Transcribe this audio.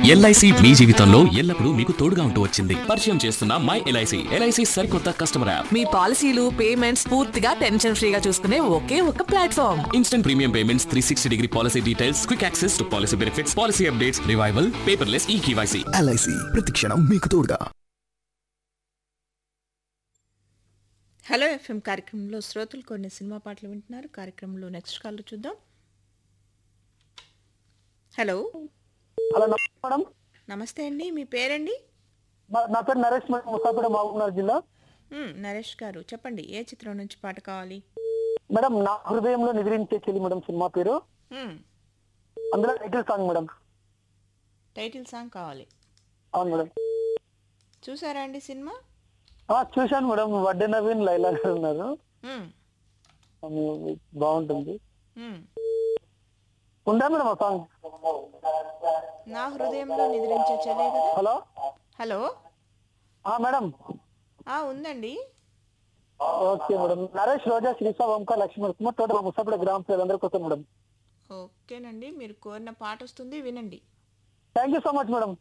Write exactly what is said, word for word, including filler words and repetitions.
LIC మీ జీవితంలో ఎల్లప్పుడూ మీకు తోడుగా ఉంటూ వచ్చింది. పరిచయం చేస్తున్న మై ఎల్ఐసి ఎల్ఐసి సరికొత్త కస్టమర్ యాప్. మీ పాలసీలు పేమెంట్స్ పూర్తిగా టెన్షన్ ఫ్రీగా చూసుకునే ఒకే ఒక platform. Instant premium payments, three sixty degree policy details, quick access to policy benefits, policy updates, revival, paperless ఈ కేవైసీ. ఎల్ఐసి ప్రతిక్షణం మీకు తోడుగా. హలో ఎఫ్ఎం కార్యక్రమంలో శ్రోతలు కొన్ని సినిమా పాటలు వింటున్నారు. కార్యక్రమంలో నెక్స్ట్ కాల్ చూద్దాం. హలో హలో నమస్తే మేడం. నమస్తే అండి, మీ పేరండి? మా- నా పేరు నరేష్ మేడం, ముసాపేట మహబూబ్నగర్ జిల్లా. మ్, నరేష్ గారు చెప్పండి, ఏ చిత్రం నుంచి పాట కావాలి? మేడం నా హృదయంలో నిద్రించే చెల్లి మేడం సినిమా పేరు. మ్, అందులో title song madam. Title song కావాలి. అవును మేడం. చూసారా అండి సినిమా? ఆ, చూశాను మేడం. వడ్డే నవీన్ లైలా గారు ఉన్నారు. మ్, ఆమె బాగుంటుంది. మ్. ఉందా మేడం ఆ సాంగ్? నా హృదయంలో నిద్రించే చెలే కదా. హలో హలో ఆ మేడం. ఆ ఉందండి. Okay madam. నరేష్, రోజా, శ్రీసా, వంక, లక్ష్మీ కుమార్, టోటల్ ముసాపేట గ్రామ ప్రజలందరి కోసం మేడం. ఓకేనండి, మీరు కోరిన పాట వస్తుంది, వినండి. Thank you so much madam.